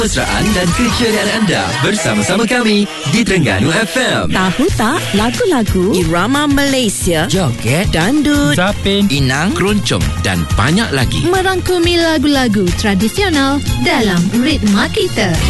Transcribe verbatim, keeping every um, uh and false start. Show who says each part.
Speaker 1: Mesraan dan keceriaan anda bersama-sama kami di Terengganu F M.
Speaker 2: Tahu tak lagu-lagu irama Malaysia,
Speaker 3: joget,
Speaker 2: dandut,
Speaker 4: Zapin,
Speaker 3: inang, keroncong dan banyak lagi.
Speaker 5: Merangkumi lagu-lagu tradisional dalam ritma kita.